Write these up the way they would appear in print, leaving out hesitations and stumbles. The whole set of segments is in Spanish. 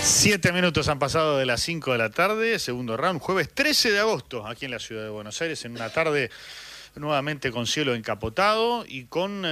7 minutos han pasado de las 5 de la tarde, segundo round, jueves 13 de agosto, aquí en la ciudad de Buenos Aires, en una tarde nuevamente con cielo encapotado y con,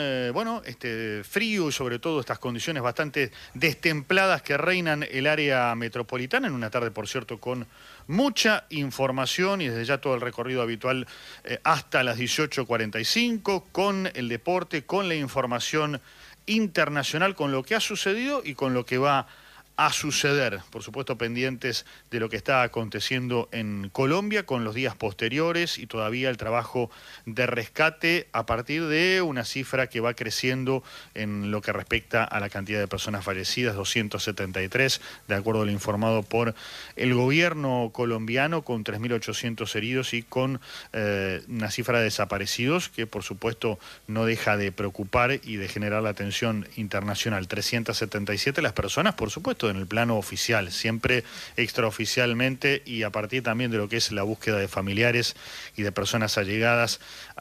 frío y sobre todo estas condiciones bastante destempladas que reinan el área metropolitana, en una tarde, por cierto, con mucha información y desde ya todo el recorrido habitual hasta las 18:45, con el deporte, con la información internacional, con lo que ha sucedido y con lo que va a suceder, por supuesto pendientes de lo que está aconteciendo en Colombia con los días posteriores y todavía el trabajo de rescate a partir de una cifra que va creciendo en lo que respecta a la cantidad de personas fallecidas, 273, de acuerdo a lo informado por el gobierno colombiano, con 3.800 heridos y con una cifra de desaparecidos que por supuesto no deja de preocupar y de generar la atención internacional. 377 las personas, por supuesto, en el plano oficial, siempre extraoficialmente y a partir también de lo que es la búsqueda de familiares y de personas allegadas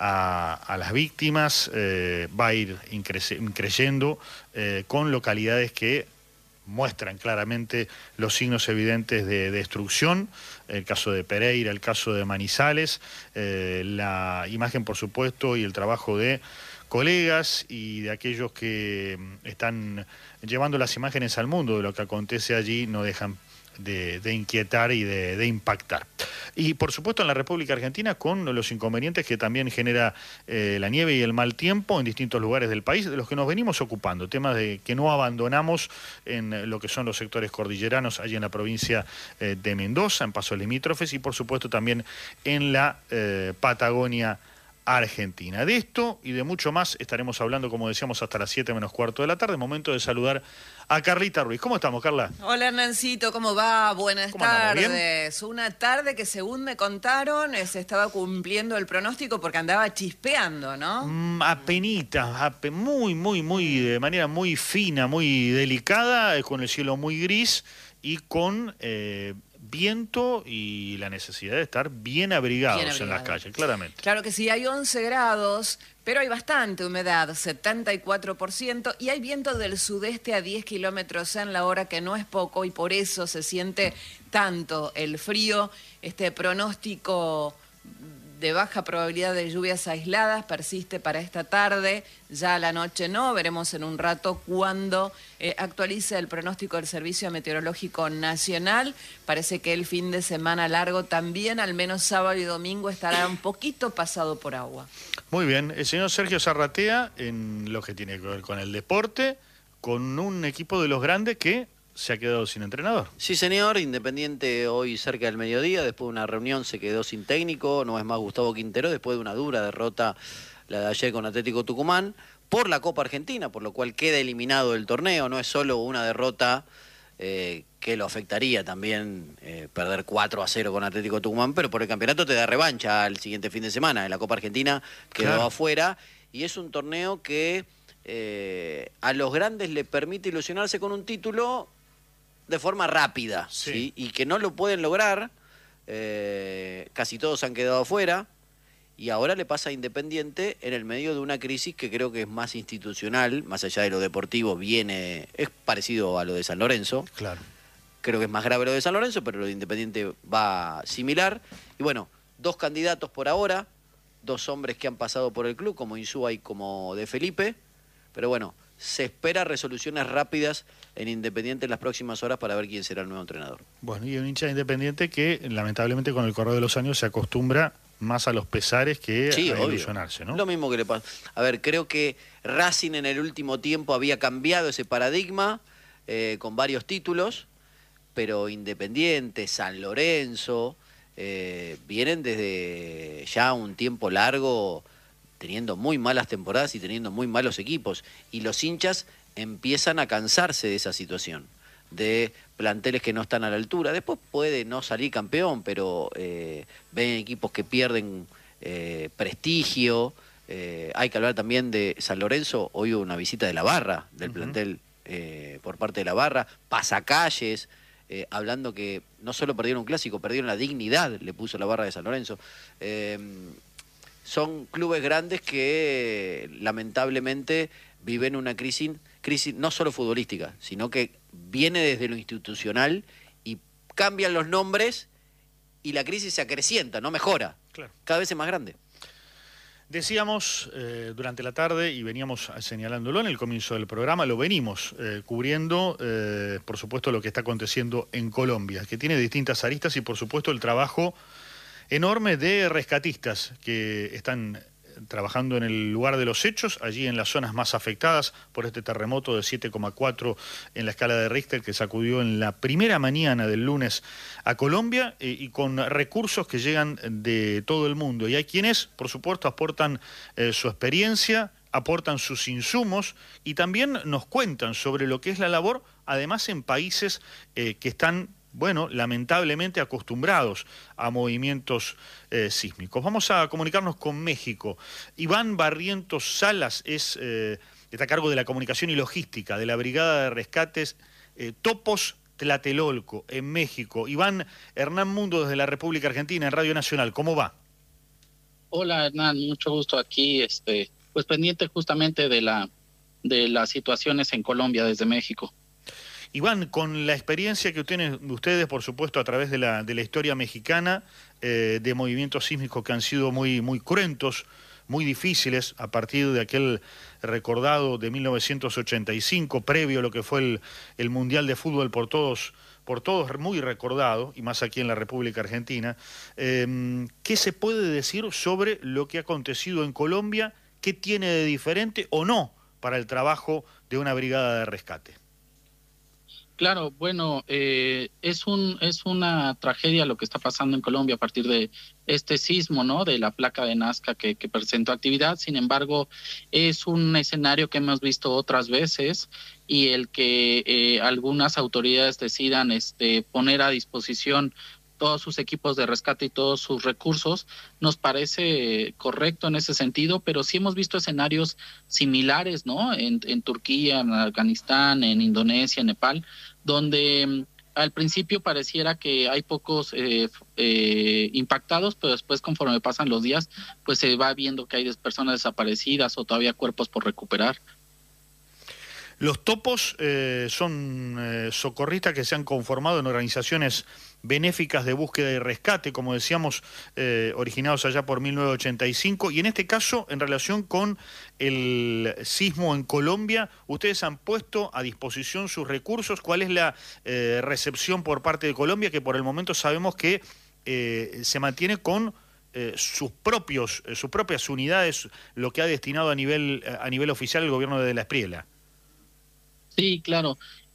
a las víctimas, va a ir creyendo con localidades que muestran claramente los signos evidentes de destrucción, el caso de Pereira, el caso de Manizales, la imagen por supuesto y el trabajo de colegas y de aquellos que están llevando las imágenes al mundo de lo que acontece allí no dejan de inquietar y de impactar. Y por supuesto en la República Argentina con los inconvenientes que también genera la nieve y el mal tiempo en distintos lugares del país, de los que nos venimos ocupando, temas de que no abandonamos en lo que son los sectores cordilleranos, allí en la provincia de Mendoza, en pasos limítrofes y por supuesto también en la Patagonia Argentina. De esto y de mucho más estaremos hablando, como decíamos, hasta las 7 menos cuarto de la tarde. Momento de saludar a Carlita Ruiz. ¿Cómo estamos, Carla? Hola, Hernancito, ¿cómo va? Buenas tardes. Una tarde que, según me contaron, se estaba cumpliendo el pronóstico porque andaba chispeando, ¿no? Apenita, de manera muy fina, muy delicada, con el cielo muy gris y con viento y la necesidad de estar bien abrigados en las calles, claramente. Claro que sí, hay 11 grados, pero hay bastante humedad, 74%, y hay viento del sudeste a 10 kilómetros en la hora, que no es poco, y por eso se siente tanto el frío. Este pronóstico de baja probabilidad de lluvias aisladas persiste para esta tarde, ya a la noche no, veremos en un rato cuando actualice el pronóstico del Servicio Meteorológico Nacional. Parece que el fin de semana largo también, al menos sábado y domingo, estará un poquito pasado por agua. Muy bien, el señor Sergio Zarratea, en lo que tiene que ver con el deporte, con un equipo de los grandes que se ha quedado sin entrenador. Sí, señor. Independiente hoy cerca del mediodía, después de una reunión se quedó sin técnico, no es más Gustavo Quintero, después de una dura derrota la de ayer con Atlético Tucumán, por la Copa Argentina, por lo cual queda eliminado del torneo. No es solo una derrota que lo afectaría también perder 4-0 con Atlético Tucumán, pero por el campeonato te da revancha al siguiente fin de semana. En la Copa Argentina quedó afuera y es un torneo que a los grandes le permite ilusionarse con un título de forma rápida, ¿sí? Y que no lo pueden lograr, casi todos han quedado afuera, y ahora le pasa a Independiente en el medio de una crisis que creo que es más institucional, más allá de lo deportivo, es parecido a lo de San Lorenzo. Claro. Creo que es más grave lo de San Lorenzo, pero lo de Independiente va similar. Y bueno, dos candidatos por ahora, dos hombres que han pasado por el club, como Insúa y como De Felipe, pero bueno, se espera resoluciones rápidas en Independiente en las próximas horas para ver quién será el nuevo entrenador. Bueno, y un hincha de Independiente que lamentablemente con el correr de los años se acostumbra más a los pesares que a ilusionarse, ¿no? Lo mismo que le pasa. A ver, creo que Racing en el último tiempo había cambiado ese paradigma con varios títulos, pero Independiente, San Lorenzo, vienen desde ya un tiempo largo teniendo muy malas temporadas y teniendo muy malos equipos. Y los hinchas empiezan a cansarse de esa situación, de planteles que no están a la altura. Después puede no salir campeón, pero ven equipos que pierden prestigio. Hay que hablar también de San Lorenzo. Hoy hubo una visita de la barra, del plantel por parte de la barra. Pasacalles, hablando que no solo perdieron un clásico, perdieron la dignidad, le puso la barra de San Lorenzo. Son clubes grandes que lamentablemente viven una crisis no solo futbolística, sino que viene desde lo institucional y cambian los nombres y la crisis se acrecienta, no mejora. Claro. Cada vez es más grande. Decíamos durante la tarde, y veníamos señalándolo en el comienzo del programa, lo venimos cubriendo, por supuesto, lo que está aconteciendo en Colombia, que tiene distintas aristas y, por supuesto, el trabajo enorme de rescatistas que están trabajando en el lugar de los hechos, allí en las zonas más afectadas por este terremoto de 7,4 en la escala de Richter que sacudió en la primera mañana del lunes a Colombia, y con recursos que llegan de todo el mundo. Y hay quienes, por supuesto, aportan su experiencia, aportan sus insumos y también nos cuentan sobre lo que es la labor, además en países que están, bueno, lamentablemente acostumbrados a movimientos sísmicos. Vamos a comunicarnos con México. Iván Barrientos Salas está a cargo de la comunicación y logística de la Brigada de Rescates Topos Tlatelolco, en México. Iván, Hernán Mundo desde la República Argentina, en Radio Nacional. ¿Cómo va? Hola, Hernán, mucho gusto aquí, pues pendiente justamente de las situaciones en Colombia desde México. Iván, con la experiencia que ustedes, por supuesto, a través de la historia mexicana, de movimientos sísmicos que han sido muy, muy cruentos, muy difíciles, a partir de aquel recordado de 1985, previo a lo que fue el Mundial de Fútbol por todos muy recordado, y más aquí en la República Argentina, ¿qué se puede decir sobre lo que ha acontecido en Colombia? ¿Qué tiene de diferente o no para el trabajo de una brigada de rescate? Claro, bueno, es una tragedia lo que está pasando en Colombia a partir de este sismo, ¿no? De la placa de Nazca que presentó actividad. Sin embargo, es un escenario que hemos visto otras veces, y el que algunas autoridades decidan poner a disposición todos sus equipos de rescate y todos sus recursos, nos parece correcto en ese sentido, pero sí hemos visto escenarios similares, ¿no? En Turquía, en Afganistán, en Indonesia, en Nepal, donde al principio pareciera que hay pocos impactados, pero después, conforme pasan los días, pues se va viendo que hay personas desaparecidas o todavía cuerpos por recuperar. Los topos son socorristas que se han conformado en organizaciones benéficas de búsqueda y rescate, como decíamos, originados allá por 1985, y en este caso, en relación con el sismo en Colombia, ustedes han puesto a disposición sus recursos. ¿Cuál es la recepción por parte de Colombia, que por el momento sabemos que se mantiene con sus propias unidades, lo que ha destinado a nivel oficial el gobierno de la Espriella? Sí, claro.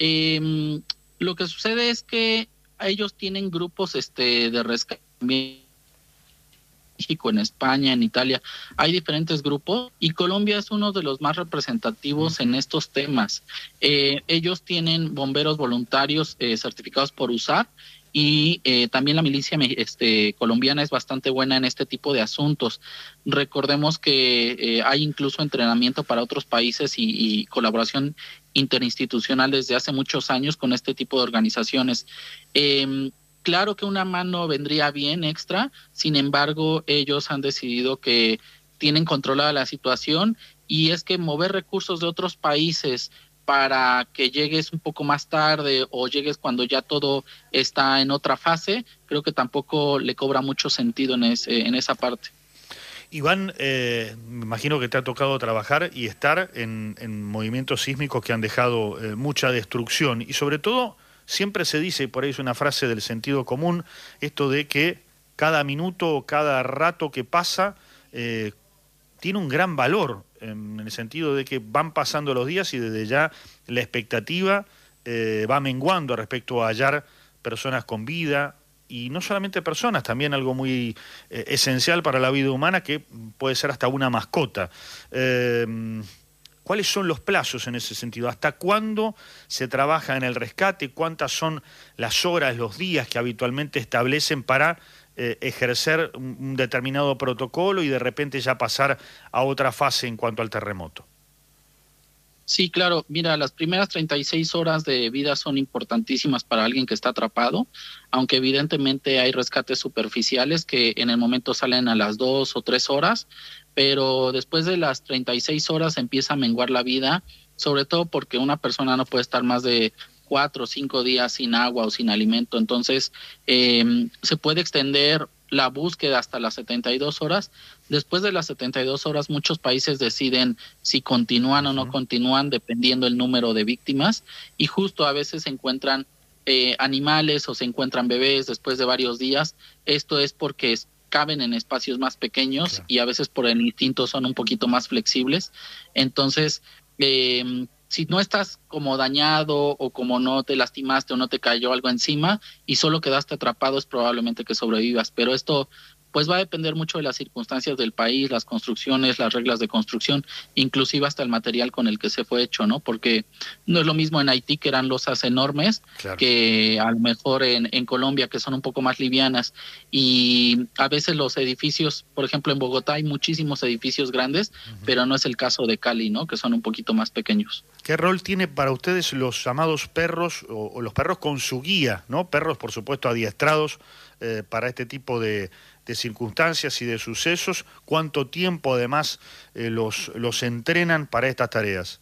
Lo que sucede es que ellos tienen grupos de rescate en México, en España, en Italia. Hay diferentes grupos y Colombia es uno de los más representativos en estos temas. Ellos tienen bomberos voluntarios certificados por USAR, y también la milicia colombiana es bastante buena en este tipo de asuntos. Recordemos que hay incluso entrenamiento para otros países y colaboración interinstitucional desde hace muchos años con este tipo de organizaciones. Claro que una mano vendría bien extra, sin embargo, ellos han decidido que tienen controlada la situación, y es que mover recursos de otros países para que llegues un poco más tarde o llegues cuando ya todo está en otra fase, creo que tampoco le cobra mucho sentido en esa parte. Iván, me imagino que te ha tocado trabajar y estar en movimientos sísmicos que han dejado mucha destrucción, y sobre todo siempre se dice, por ahí es una frase del sentido común, esto de que cada minuto o cada rato que pasa tiene un gran valor, en el sentido de que van pasando los días y desde ya la expectativa va menguando respecto a hallar personas con vida, y no solamente personas, también algo muy esencial para la vida humana, que puede ser hasta una mascota. ¿Cuáles son los plazos en ese sentido? ¿Hasta cuándo se trabaja en el rescate? ¿Cuántas son las horas, los días que habitualmente establecen para ejercer un determinado protocolo y de repente ya pasar a otra fase en cuanto al terremoto? Sí, claro. Mira, las primeras 36 horas de vida son importantísimas para alguien que está atrapado, aunque evidentemente hay rescates superficiales que en el momento salen a las 2 o 3 horas, pero después de las 36 horas empieza a menguar la vida, sobre todo porque una persona no puede estar más de 4 o 5 días sin agua o sin alimento. Entonces, se puede extender la búsqueda hasta las 72 horas. Después de las 72 horas, muchos países deciden si continúan o no continúan, dependiendo el número de víctimas. Y justo a veces se encuentran animales o se encuentran bebés después de varios días. Esto es porque caben en espacios más pequeños, claro, y a veces por el instinto son un poquito más flexibles. Entonces, si no estás como dañado o como no te lastimaste o no te cayó algo encima y solo quedaste atrapado, es probablemente que sobrevivas. Pero esto pues va a depender mucho de las circunstancias del país, las construcciones, las reglas de construcción, inclusive hasta el material con el que se fue hecho, ¿no? Porque no es lo mismo en Haití, que eran losas enormes, claro, que a lo mejor en Colombia, que son un poco más livianas. Y a veces los edificios, por ejemplo en Bogotá hay muchísimos edificios grandes, pero no es el caso de Cali, ¿no? Que son un poquito más pequeños. ¿Qué rol tiene para ustedes los llamados perros o los perros con su guía, ¿no? Perros, por supuesto, adiestrados para este tipo de circunstancias y de sucesos. ¿Cuánto tiempo además los entrenan para estas tareas?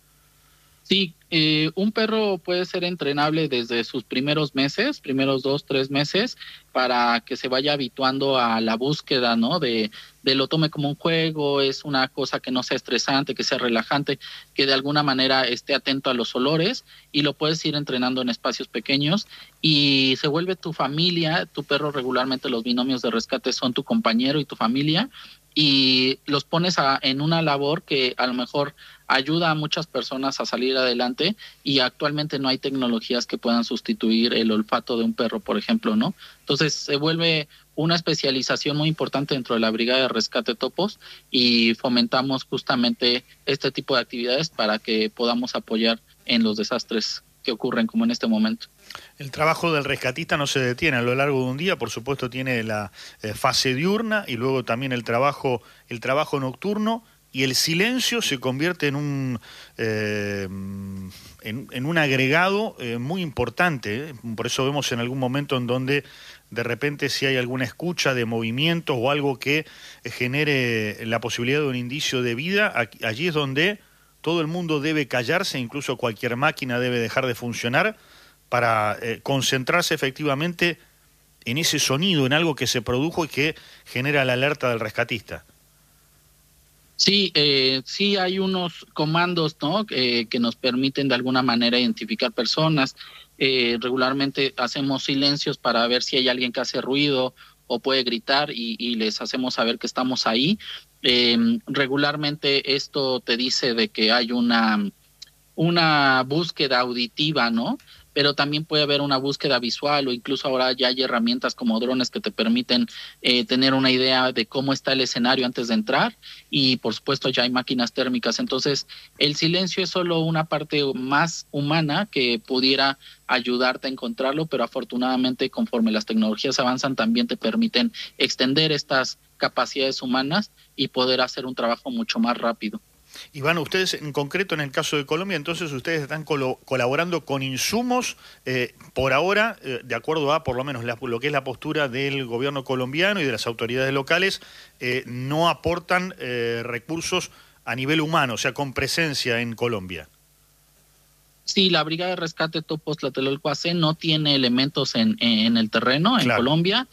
Sí, un perro puede ser entrenable desde sus primeros meses, primeros 2, 3 meses, para que se vaya habituando a la búsqueda, ¿no? De lo tome como un juego, es una cosa que no sea estresante, que sea relajante, que de alguna manera esté atento a los olores, y lo puedes ir entrenando en espacios pequeños y se vuelve tu familia. Tu perro, regularmente los binomios de rescate son tu compañero y tu familia, y los pones en una labor que a lo mejor ayuda a muchas personas a salir adelante, y actualmente no hay tecnologías que puedan sustituir el olfato de un perro, por ejemplo, ¿no? Entonces se vuelve una especialización muy importante dentro de la Brigada de Rescate Topos, y fomentamos justamente este tipo de actividades para que podamos apoyar en los desastres que ocurren como en este momento. El trabajo del rescatista no se detiene a lo largo de un día, por supuesto tiene la fase diurna y luego también el trabajo nocturno, y el silencio se convierte en un agregado muy importante. Por eso vemos en algún momento en donde de repente si hay alguna escucha de movimientos o algo que genere la posibilidad de un indicio de vida, allí es donde todo el mundo debe callarse, incluso cualquier máquina debe dejar de funcionar para concentrarse efectivamente en ese sonido, en algo que se produjo y que genera la alerta del rescatista. Sí, sí hay unos comandos, ¿no? Que nos permiten de alguna manera identificar personas. Regularmente hacemos silencios para ver si hay alguien que hace ruido o puede gritar, y les hacemos saber que estamos ahí. Regularmente esto te dice de que hay una búsqueda auditiva, ¿no? Pero también puede haber una búsqueda visual, o incluso ahora ya hay herramientas como drones que te permiten tener una idea de cómo está el escenario antes de entrar, y por supuesto ya hay máquinas térmicas. Entonces el silencio es solo una parte más humana que pudiera ayudarte a encontrarlo, pero afortunadamente conforme las tecnologías avanzan también te permiten extender estas capacidades humanas y poder hacer un trabajo mucho más rápido. Iván, ustedes en concreto en el caso de Colombia, entonces ustedes están colaborando con insumos, por ahora, de acuerdo a por lo menos lo que es la postura del gobierno colombiano y de las autoridades locales, no aportan recursos a nivel humano, o sea, con presencia en Colombia. Sí, la Brigada de Rescate Topos Tlatelolco AC no tiene elementos en el terreno, en claro, Colombia.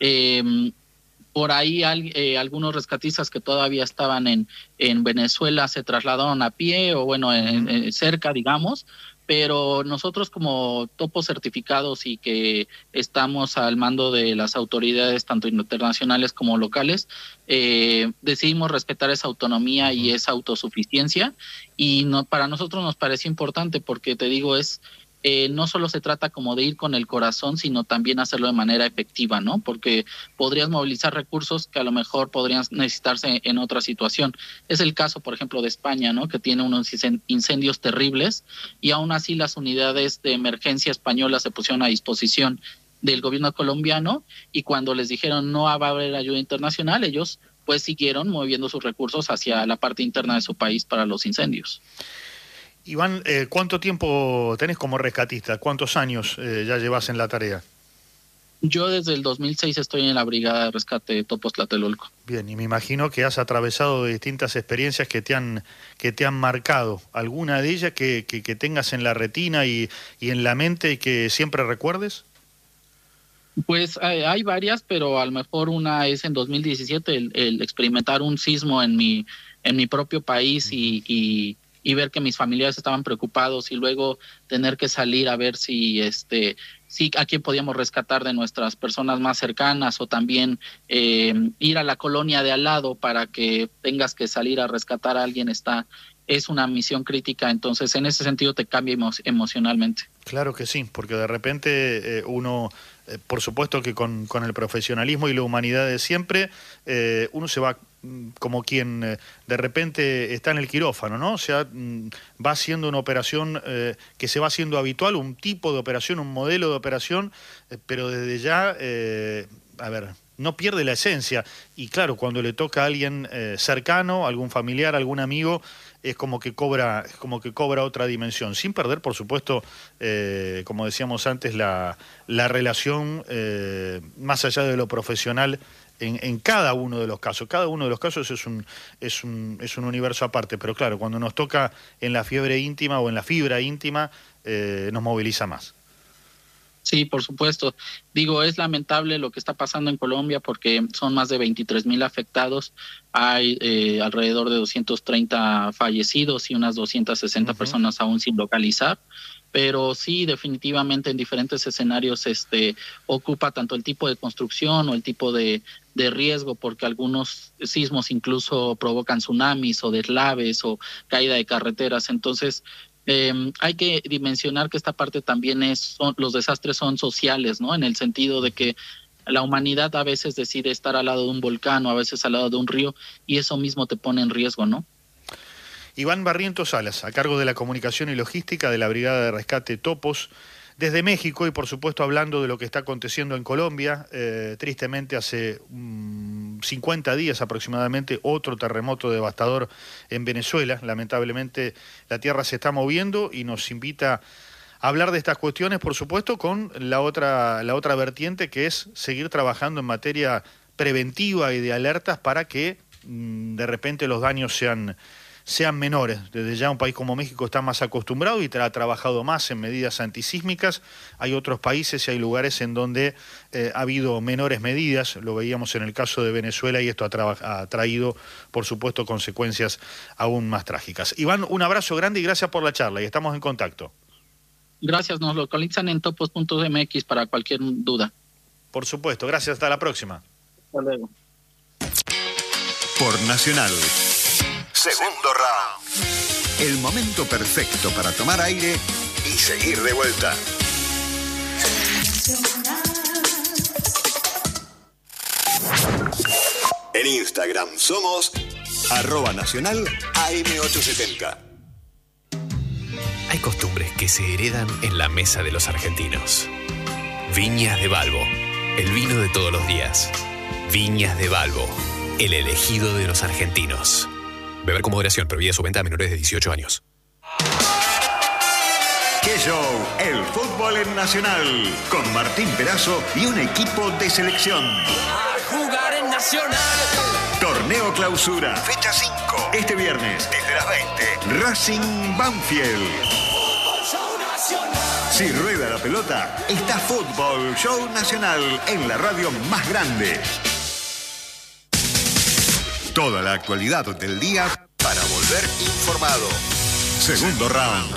Por ahí algunos rescatistas que todavía estaban en Venezuela se trasladaron a pie o bueno, cerca, digamos, pero nosotros como topos certificados y que estamos al mando de las autoridades tanto internacionales como locales, decidimos respetar esa autonomía y esa autosuficiencia, y para nosotros nos parece importante porque, te digo, no solo se trata como de ir con el corazón, sino también hacerlo de manera efectiva, ¿no? Porque podrías movilizar recursos que a lo mejor podrían necesitarse en otra situación. Es el caso, por ejemplo, de España, ¿no? Que tiene unos incendios terribles, y aún así las unidades de emergencia españolas se pusieron a disposición del gobierno colombiano, y cuando les dijeron no va a haber ayuda internacional, ellos pues siguieron moviendo sus recursos hacia la parte interna de su país para los incendios. Iván, ¿cuánto tiempo tenés como rescatista? ¿Cuántos años ya llevas en la tarea? Yo desde el 2006 estoy en la Brigada de Rescate de Topos Tlatelolco. Bien, y me imagino que has atravesado distintas experiencias que te han marcado. ¿Alguna de ellas que tengas en la retina y en la mente y que siempre recuerdes? Pues hay varias, pero a lo mejor una es en 2017, el experimentar un sismo en mi propio país y ver que mis familiares estaban preocupados y luego tener que salir a ver si a quién podíamos rescatar de nuestras personas más cercanas, o también ir a la colonia de al lado para que tengas que salir a rescatar a alguien. Es una misión crítica, entonces en ese sentido te cambia emocionalmente. Claro que sí, porque de repente uno, por supuesto que con el profesionalismo y la humanidad de siempre, uno se va como quien de repente está en el quirófano, ¿no? O sea, va haciendo una operación que se va haciendo habitual, un tipo de operación, un modelo de operación, pero desde ya, no pierde la esencia. Y claro, cuando le toca a alguien cercano, algún familiar, algún amigo, es como que cobra otra dimensión, sin perder, por supuesto, como decíamos antes, la relación más allá de lo profesional en cada uno de los casos. Cada uno de los casos es un universo aparte, pero claro, cuando nos toca en la fiebre íntima o en la fibra íntima, nos moviliza más. Sí, por supuesto. Digo, es lamentable lo que está pasando en Colombia porque son más de 23,000 afectados. Hay alrededor de 230 fallecidos y unas 260 personas aún sin localizar. Pero sí, definitivamente en diferentes escenarios ocupa tanto el tipo de construcción o el tipo de riesgo, porque algunos sismos incluso provocan tsunamis o deslaves o caída de carreteras. Entonces, hay que dimensionar que esta parte también los desastres son sociales, ¿no? En el sentido de que la humanidad a veces decide estar al lado de un volcán o a veces al lado de un río, y eso mismo te pone en riesgo, ¿no? Iván Barrientos Salas, a cargo de la comunicación y logística de la Brigada de Rescate Topos, desde México, y por supuesto hablando de lo que está aconteciendo en Colombia. Tristemente hace 50 días aproximadamente otro terremoto devastador en Venezuela. Lamentablemente la tierra se está moviendo y nos invita a hablar de estas cuestiones, por supuesto, con la otra vertiente, que es seguir trabajando en materia preventiva y de alertas para que de repente los daños sean menores. Desde ya un país como México está más acostumbrado y ha trabajado más en medidas antisísmicas. Hay otros países y hay lugares en donde ha habido menores medidas. Lo veíamos en el caso de Venezuela, y esto ha traído, por supuesto, consecuencias aún más trágicas. Iván, un abrazo grande y gracias por la charla, y estamos en contacto. Gracias, nos localizan en topos.mx para cualquier duda. Por supuesto, gracias, hasta la próxima. Hasta luego. Por Nacional. Segundo round. El momento perfecto para tomar aire y seguir de vuelta. En Instagram somos @Nacional AM870. Hay costumbres que se heredan en la mesa de los argentinos. Viñas de Balbo, el vino de todos los días. Viñas de Balbo, el elegido de los argentinos. Beber con moderación, prohibida su venta a menores de 18 años. ¡Qué show! El fútbol en Nacional, con Martín Perazo y un equipo de selección. A jugar en Nacional. Torneo Clausura, fecha 5. Este viernes, desde las 20. Racing Banfield. Si rueda la pelota, está Fútbol Show Nacional en la radio más grande. Toda la actualidad del día para volver informado. Segundo round.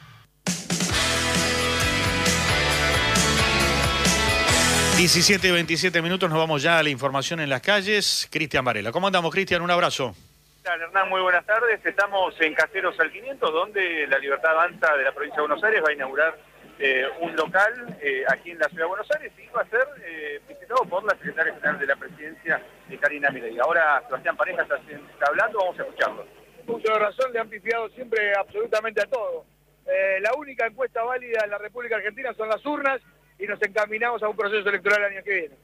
Diecisiete, 27 minutos, nos vamos ya a la información en las calles. Cristian Varela. ¿Cómo andamos, Cristian? Un abrazo. ¿Qué tal, Hernán? Muy buenas tardes. Estamos en Caseros al 500, donde la Libertad Avanza de la provincia de Buenos Aires va a inaugurar un local aquí en la ciudad de Buenos Aires, y va a ser visitado por la secretaria general de la presidencia, Karina Milei. Ahora Sebastián Pareja está hablando, vamos a escucharlo. Mucho de razón, le han pifiado siempre absolutamente a todo. La única encuesta válida en la República Argentina son las urnas, y nos encaminamos a un proceso electoral el año que viene.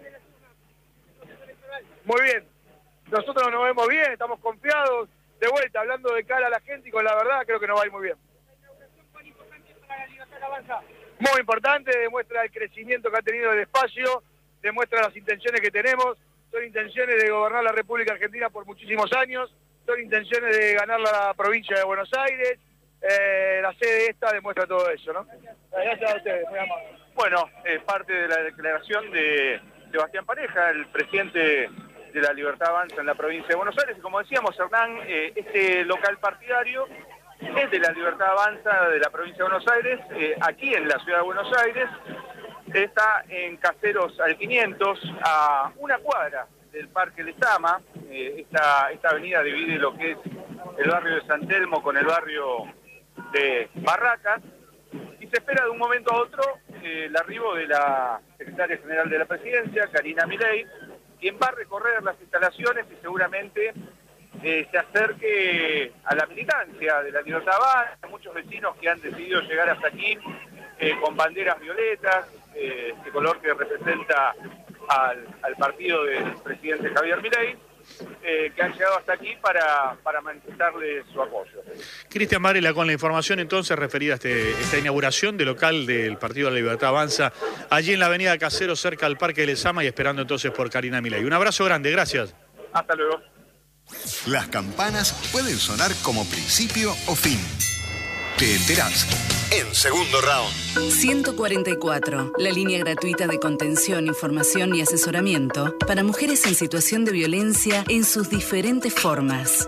Muy bien, nosotros nos vemos bien, estamos confiados, de vuelta, hablando de cara a la gente y con la verdad, creo que nos va a ir muy bien. muy importante, demuestra el crecimiento que ha tenido el espacio, demuestra las intenciones que tenemos, son intenciones de gobernar la República Argentina por muchísimos años, son intenciones de ganar la provincia de Buenos Aires, la sede esta demuestra todo eso, ¿no? Gracias a ustedes, muy amables. Bueno, parte de la declaración de Sebastián Pareja, el presidente de la Libertad Avanza en la provincia de Buenos Aires, y como decíamos, Hernán, este local partidario es de la Libertad Avanza de la provincia de Buenos Aires, aquí en la ciudad de Buenos Aires, está en Caseros al 500, a una cuadra del Parque Lezama. Esta avenida divide lo que es el barrio de San Telmo con el barrio de Barracas, y se espera de un momento a otro el arribo de la secretaria general de la Presidencia, Karina Milei, quien va a recorrer las instalaciones y seguramente se acerque a la militancia de la Libertad Avanza, muchos vecinos que han decidido llegar hasta aquí con banderas violetas, este color que representa al partido del presidente Javier Milei, que han llegado hasta aquí para manifestarle su apoyo. Cristian Varela con la información entonces referida a esta inauguración del local del Partido de la Libertad Avanza, allí en la avenida Caseros, cerca del Parque de Lezama, y esperando entonces por Karina Milei. Un abrazo grande, gracias. Hasta luego. Las campanas pueden sonar como principio o fin. Te enterás en Segundo Round. 144, la línea gratuita de contención, información y asesoramiento para mujeres en situación de violencia en sus diferentes formas.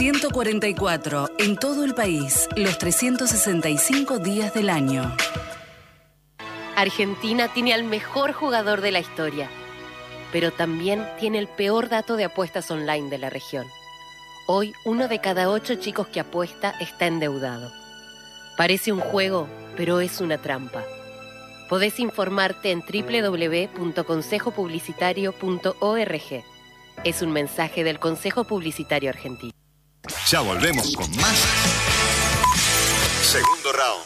144, en todo el país, los 365 días del año. Argentina tiene al mejor jugador de la historia, pero también tiene el peor dato de apuestas online de la región. Hoy, 1 de cada 8 chicos que apuesta está endeudado. Parece un juego, pero es una trampa. Podés informarte en www.consejopublicitario.org. Es un mensaje del Consejo Publicitario Argentino. Ya volvemos con más Segundo Round.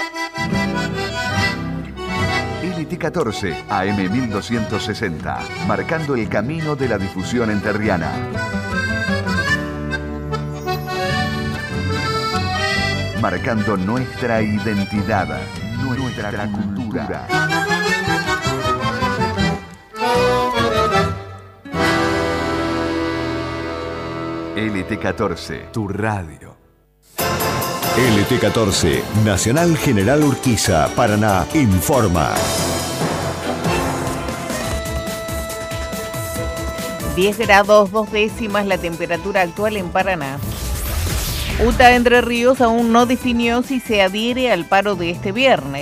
LT14, AM 1260, marcando el camino de la difusión enterriana. Marcando nuestra identidad, nuestra cultura. LT14, tu radio. LT14, Nacional General Urquiza, Paraná, informa. 10 grados 2 décimas la temperatura actual en Paraná. UTA Entre Ríos aún no definió si se adhiere al paro de este viernes.